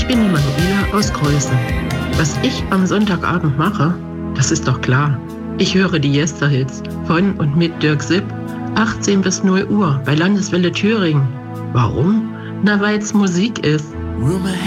bin die Manuela aus Kreuzen. Was ich am Sonntagabend mache, das ist doch klar. Ich höre die Yesterhits von und mit Dirk Sipp 18 bis 0 Uhr bei Landeswelle Thüringen. Warum? Na, weil's Musik ist. Rumor